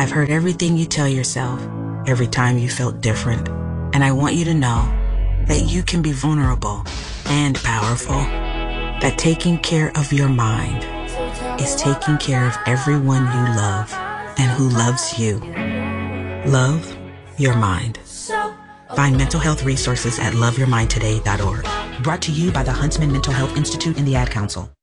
I've heard everything you tell yourself every time you felt different, and I want you to know that you can be vulnerable and powerful, that taking care of your mind is taking care of everyone you love and who loves you. Love your mind. Find mental health resources at loveyourmindtoday.org. Brought to you by the Huntsman Mental Health Institute and the Ad Council.